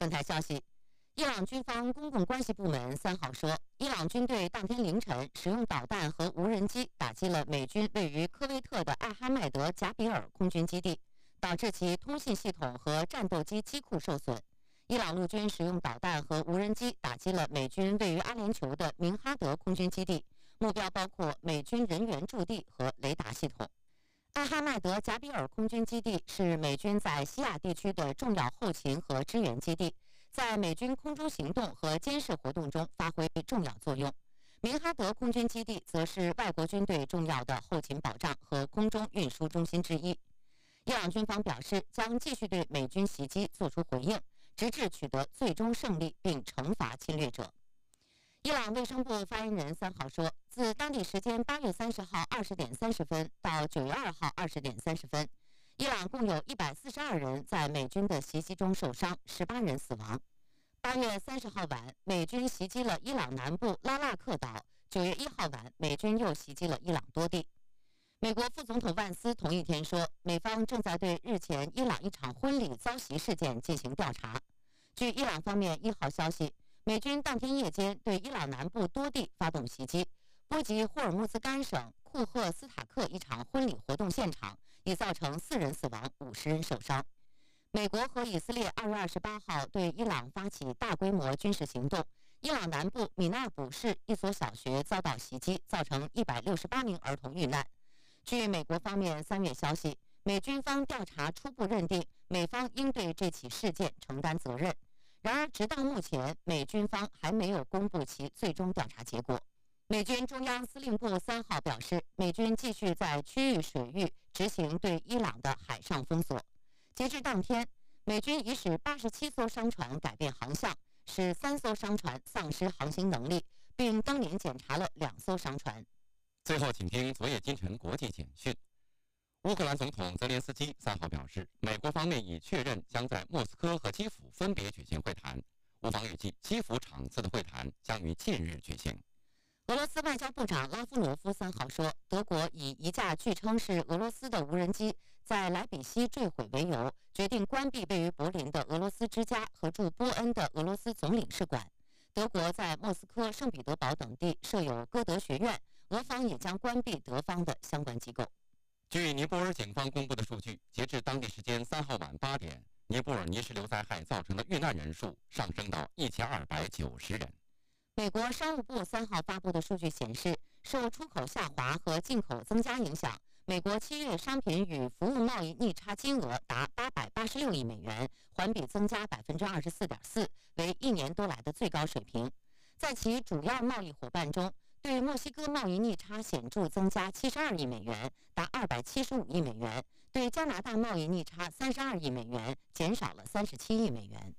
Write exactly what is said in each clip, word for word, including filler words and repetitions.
本台消息，伊朗军方公共关系部门三号说，伊朗军队当天凌晨使用导弹和无人机打击了美军位于科威特的艾哈迈德贾比尔空军基地，导致其通信系统和战斗机机库受损。伊朗陆军使用导弹和无人机打击了美军位于阿联酋的明哈德空军基地，目标包括美军人员驻地和雷达系统。艾哈迈德贾比尔空军基地是美军在西亚地区的重要后勤和支援基地，在美军空中行动和监视活动中发挥重要作用。明哈德空军基地则是外国军队重要的后勤保障和空中运输中心之一。伊朗军方表示，将继续对美军袭击作出回应，直至取得最终胜利并惩罚侵略者。伊朗卫生部发言人三号说，自当地时间八月三十号二十点三十分到九月二号二十点三十分，伊朗共有一百四十二人在美军的袭击中受伤，十八人死亡。八月三十号晚，美军袭击了伊朗南部拉纳克岛；九月一号晚，美军又袭击了伊朗多地。美国副总统万斯同一天说，美方正在对日前伊朗一场婚礼遭袭事件进行调查。据伊朗方面一号消息，美军当天夜间对伊朗南部多地发动袭击，波及霍尔木兹干省库赫斯塔克一场婚礼活动现场，已造成四人死亡，五十人受伤。美国和以色列二月二十八号对伊朗发起大规模军事行动，伊朗南部米纳卜市一所小学遭到袭击，造成一百六十八名儿童遇难。据美国方面三月消息，美军方调查初步认定美方应对这起事件承担责任。然而，直到目前，美军方还没有公布其最终调查结果。美军中央司令部三号表示，美军继续在区域水域执行对伊朗的海上封锁。截至当天，美军已使八十七艘商船改变航向，使三艘商船丧失航行能力，并当年检查了两艘商船。 最后，请听昨夜今晨国际简讯。乌克兰总统泽连斯基三号表示，美国方面已确认将在莫斯科和基辅分别举行会谈。乌方预计，基辅场次的会谈将于近日举行。 俄罗斯外交部长拉夫罗夫三号说，德国以一架据称是俄罗斯的无人机在莱比锡坠毁为由，决定关闭位于柏林的俄罗斯之家和驻波恩的俄罗斯总领事馆。德国在莫斯科、圣彼得堡等地设有歌德学院，俄方也将关闭德方的相关机构。 据尼泊尔警方公布的数据，截至当地时间三号晚八点，尼泊尔泥石流灾害造成的遇难人数上升到一千二百九十人。 美国商务部三号发布的数据显示，受出口下滑和进口增加影响，美国七月商品与服务贸易逆差金额达八百八十六亿美元，环比增加百分之二十四点四，为一年多来的最高水平。在其主要贸易伙伴中，对墨西哥贸易逆差显著增加七十二亿美元，达二百七十五亿美元；对加拿大贸易逆差三十二亿美元，减少了三十七亿美元。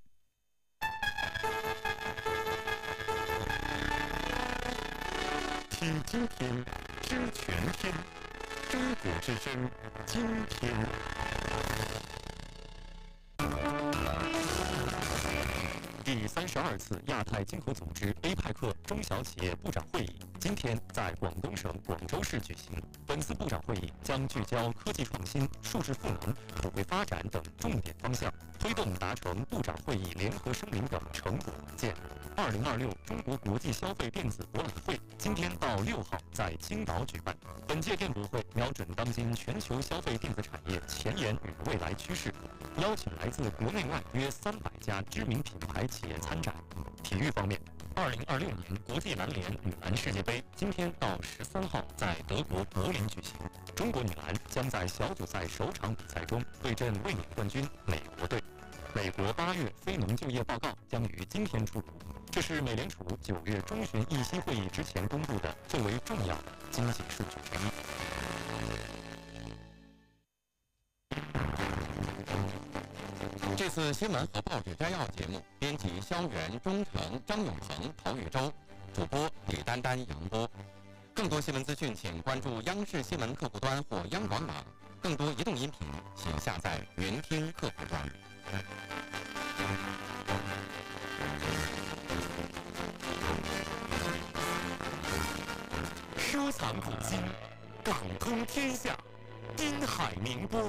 听今天，知全天，中国之声，今天。第三十二次亚太经合组织 A 派克中小企业部长会议今天在广东省广州市举行。本次部长会议将聚焦科技创新、数字赋能、普惠发展等重点方向，推动达成部长会议联合声明等成果文件。二零二六中国国际消费电子博览会今天到六号在青岛举办。本届电博会瞄准当今全球消费电子产业前沿与未来趋势，邀请来自国内外约三百家知名品牌企业参展。体育方面，二零二六年国际篮联女篮世界杯今天到十三号在德国柏林举行。中国女篮将在小组赛首场比赛中对阵卫冕冠军美国队。美国八月非农就业报告将于今天出炉，这是美联储九月中旬议息会议之前公布的最为重要的经济数据之一。 这次新闻和报纸摘要节目，编辑肖元、钟诚、张永恒、陶宇洲，主播李丹丹、杨波。更多新闻资讯，请关注央视新闻客户端或央广网。更多移动音频，请下载云听客户端。 收藏古今，港通天下，滨海宁波。